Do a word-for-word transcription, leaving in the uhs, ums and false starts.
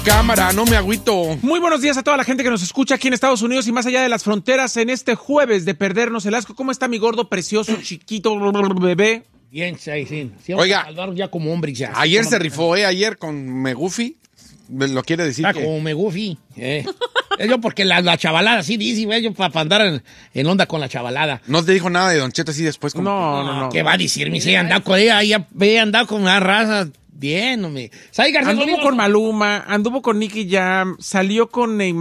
Cámara, no me agüito. Muy buenos días a toda la gente que nos escucha aquí en Estados Unidos y más allá de las fronteras en este jueves de perdernos el asco. ¿Cómo está mi gordo, precioso, chiquito, bebé? Bien, sí, sí. sí Oiga, Álvaro ya como hombre ya. Ayer se rifó, ¿eh? Ayer con Megufi. Lo quiere decir ah, que... como Megufi. Eh. Yo porque la, la chavalada, sí dice, güey, yo para andar en, en onda con la chavalada. No te dijo nada de Don Cheto así después. Como No, que... no, no. ¿Qué va a decir? Me dice, andado con ella, ella, ella andado con una raza. Bien, hombre. ¿Sabes, García? Anduvo con Maluma, anduvo con Nicky Jam, salió con Neymar.